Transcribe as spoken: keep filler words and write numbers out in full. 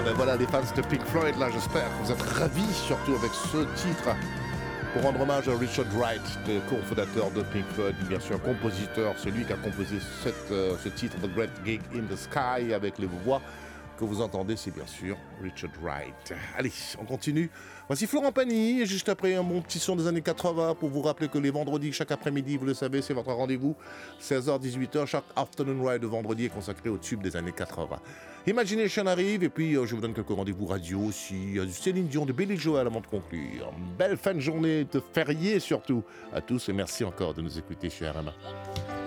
Ah ben voilà les fans de Pink Floyd là, j'espère que vous êtes ravis surtout avec ce titre pour rendre hommage à Richard Wright, le cofondateur de Pink Floyd, bien sûr compositeur, c'est lui qui a composé cette, euh, ce titre The Great Gig in the Sky avec les voix que vous entendez, c'est bien sûr Richard Wright. Allez, on continue. Voici Florent Pagny, et juste après un bon petit son des années quatre-vingts pour vous rappeler que les vendredis, chaque après-midi, vous le savez, c'est votre rendez-vous, seize heures dix-huit heures, chaque afternoon ride de vendredi est consacré au tube des années quatre-vingts. Imagination arrive, et puis euh, je vous donne quelques rendez-vous radio aussi. Il y a du Céline Dion, de Billy Joel avant de conclure. Belle fin de journée, de férié surtout à tous, et merci encore de nous écouter chez R M A.